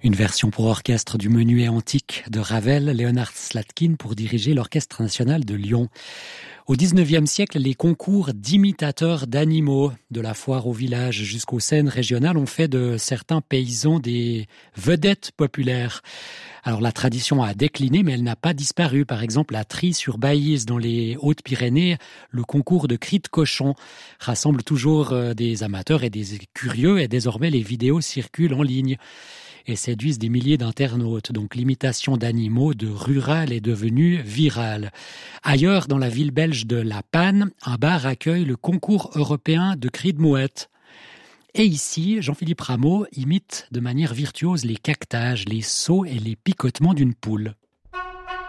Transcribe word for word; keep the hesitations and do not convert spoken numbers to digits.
Une version pour orchestre du Menuet antique de Ravel, Leonard Slatkin pour diriger l'Orchestre national de Lyon. Au dix-neuvième siècle, les concours d'imitateurs d'animaux, de la foire au village jusqu'aux scènes régionales, ont fait de certains paysans des vedettes populaires. Alors la tradition a décliné, mais elle n'a pas disparu. Par exemple, à Trie-sur-Baïse, dans les Hautes-Pyrénées, le concours de cris de cochon rassemble toujours des amateurs et des curieux, et désormais les vidéos circulent en ligne et séduisent des milliers d'internautes. Donc l'imitation d'animaux de rural est devenue virale. Ailleurs, dans la ville belge de La Panne, un bar accueille le concours européen de cris de mouette. Et ici, Jean-Philippe Rameau imite de manière virtuose les cactages, les sauts et les picotements d'une poule.